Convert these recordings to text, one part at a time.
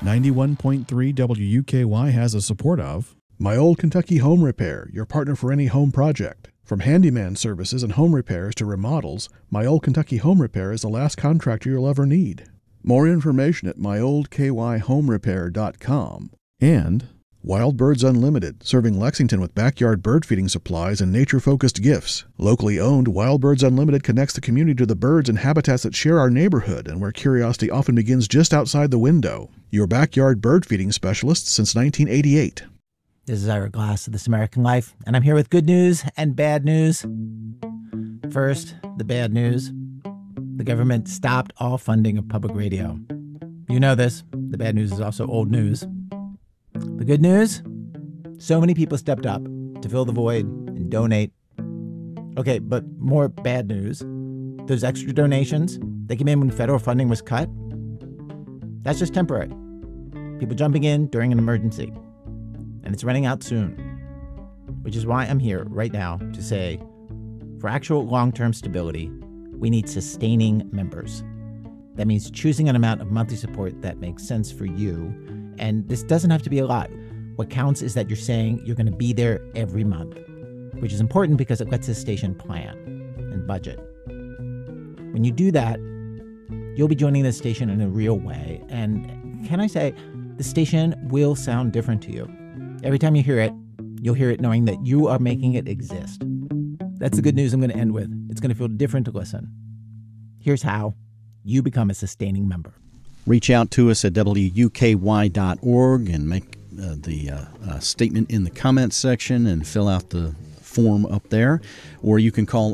91.3 WUKY has the support of My Old Kentucky Home Repair, your partner for any home project. From handyman services and home repairs to remodels, My Old Kentucky Home Repair is the last contractor you'll ever need. More information at myoldkyhomerepair.com. And Wild Birds Unlimited, serving Lexington with backyard bird feeding supplies and nature-focused gifts. Locally owned, Wild Birds Unlimited connects the community to the birds and habitats that share our neighborhood and where curiosity often begins just outside the window. Your backyard bird feeding specialist since 1988. This is Ira Glass of This American Life, and I'm here with good news and bad news. First, the bad news. The government stopped all funding of public radio. You know this. The bad news is also old news. The good news? So many people stepped up to fill the void and donate. Okay, but more bad news. Those extra donations, they came in when federal funding was cut. That's just temporary. People jumping in during an emergency. And it's running out soon. Which is why I'm here right now to say, for actual long-term stability, we need sustaining members. That means choosing an amount of monthly support that makes sense for you. And this doesn't have to be a lot. What counts is that you're saying you're going to be there every month, which is important because it lets the station plan and budget. When you do that, you'll be joining the station in a real way. And can I say, the station will sound different to you. Every time you hear it, you'll hear it knowing that you are making it exist. That's the good news I'm going to end with. It's going to feel different to listen. Here's how you become a sustaining member. Reach out to us at WUKY.org and make the statement in the comments section and fill out the form up there. Or you can call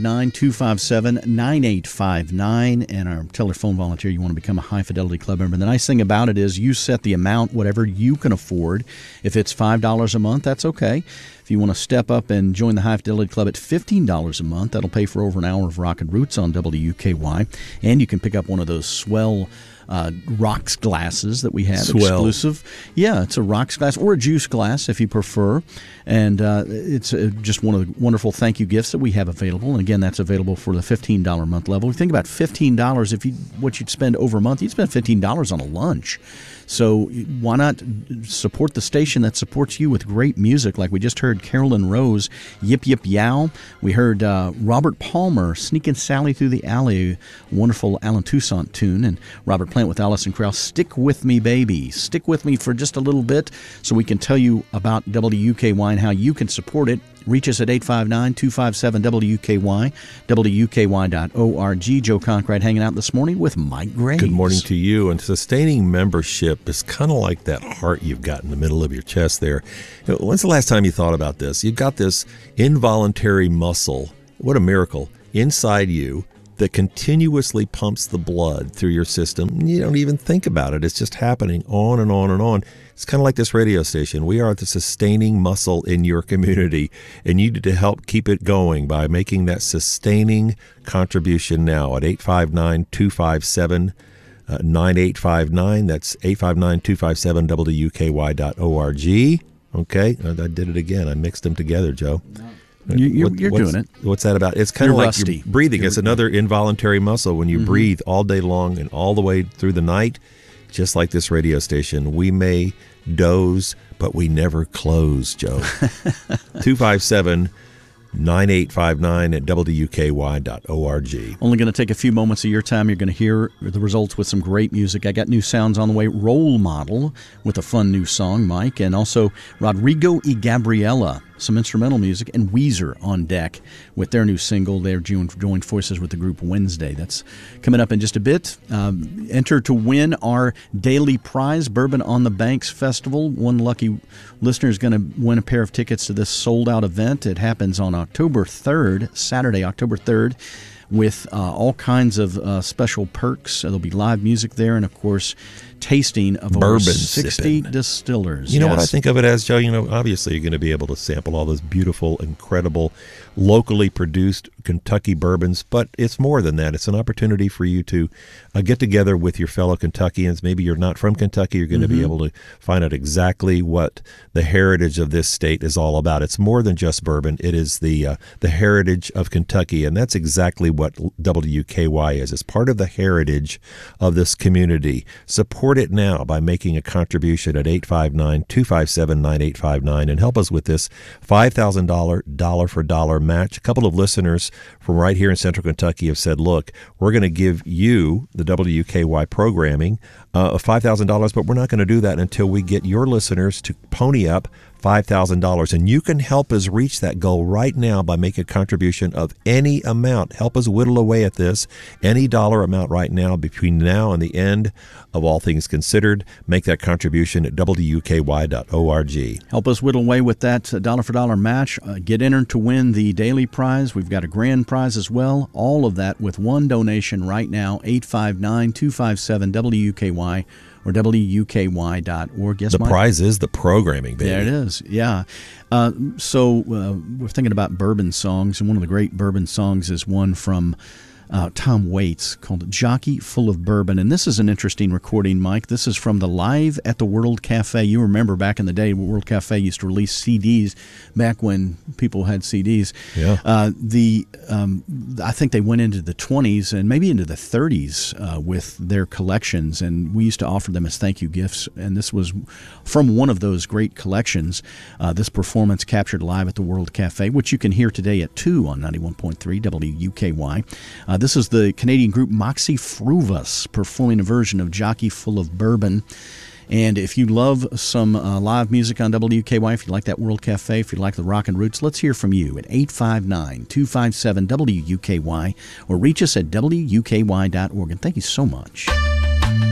859-257-9859 and our telephone volunteer. You want to become a High Fidelity Club member. The nice thing about it is you set the amount, whatever you can afford. If it's $5 a month, that's okay. If you want to step up and join the High Fidelity Club at $15 a month, that'll pay for over an hour of Rockin' Roots on WUKY. And you can pick up one of those swell rocks glasses that we have exclusive. Yeah, it's a rocks glass or a juice glass if you prefer. And it's just one of the wonderful thank you gifts that we have available. And again, that's available for the $15 a month level. If you think about $15, what you'd spend over a month, you'd spend $15 on a lunch. So why not support the station that supports you with great music? Like we just heard Carolyn Rose, Yip Yip Yow. We heard Robert Palmer, Sneakin' Sally Through the Alley, wonderful Alan Toussaint tune. And Robert Plant with Alison Krauss, Stick With Me Baby. Stick with me for just a little bit so we can tell you about WUKY and how you can support it. Reach us at 859-257-WUKY, WUKY.org. Joe Conkright hanging out this morning with Mike Graves. Good morning to you. And sustaining membership is kind of like that heart you've got in the middle of your chest there. You know, when's the last time you thought about this? You've got this involuntary muscle, what a miracle, inside you that continuously pumps the blood through your system. You don't even think about it. It's just happening on and on and on. It's kind of like this radio station. We are the sustaining muscle in your community, and you need to help keep it going by making that sustaining contribution now at 859-257-9859. That's 859-257-WUKY.org. Okay, I did it again. I mixed them together, Joe. You're doing it. What's that about? It's kind of like rusty. You're breathing. It's another involuntary muscle. When you breathe all day long and all the way through the night, just like this radio station, we may doze, but we never close, Joe. 257-9859 at WUKY.org. Only going to take a few moments of your time. You're going to hear the results with some great music. I got new sounds on the way. Role Model with a fun new song, Mike, and also Rodrigo y Gabriela, some instrumental music, and Weezer on deck with their new single. They're joined forces with the group Wednesday. That's coming up in just a bit. Enter to win our daily prize, Bourbon on the Banks Festival. One lucky listener is going to win a pair of tickets to this sold-out event. It happens on October 3rd, Saturday, October 3rd, with all kinds of special perks. There'll be live music there, and, of course, tasting of over Bourbon 60 sipping. distillers. You know what I think of it as, Joe? You know, obviously you're going to be able to sample all those beautiful, incredible locally produced Kentucky bourbons, but it's more than that. It's an opportunity for you to get together with your fellow Kentuckians. Maybe you're not from Kentucky. You're going to be able to find out exactly what the heritage of this state is all about. It's more than just bourbon. It is the heritage of Kentucky, and that's exactly what WKY is. It's part of the heritage of this community. Support it now by making a contribution at 859-257-9859 and help us with this $5,000 dollar-for-dollar match. A couple of listeners from right here in Central Kentucky have said, look, we're going to give you, the WKY programming, $5,000, but we're not going to do that until we get your listeners to pony up $5,000. And you can help us reach that goal right now by making a contribution of any amount. Help us whittle away at this. Any dollar amount right now between now and the end of All Things Considered. Make that contribution at WKY.org. Help us whittle away with that dollar-for-dollar match. Get entered to win the daily prize. We've got a grand prize as well. All of that with one donation right now, 859-257-WKY. or WKY.org. Yes, the Mike? prize is the programming, baby. There it is, yeah. So we're thinking about bourbon songs, and one of the great bourbon songs is one from Tom Waits called Jockey Full of Bourbon. And this is an interesting recording, Mike. This is from the Live at the World Cafe. You remember back in the day, World Cafe used to release CDs back when people had CDs. Yeah. I think they went into the 20s and maybe into the 30s with their collections, and we used to offer them as thank you gifts. And this was from one of those great collections. This performance captured live at the World Cafe, which you can hear today at 2 on 91.3 WKY. This is the Canadian group Moxie Fruvus performing a version of Jockey Full of Bourbon. And if you love some live music on WKY, if you like that World Cafe, if you like the Rockin' Roots, let's hear from you at 859-257-WKY or reach us at WKY.org. And thank you so much.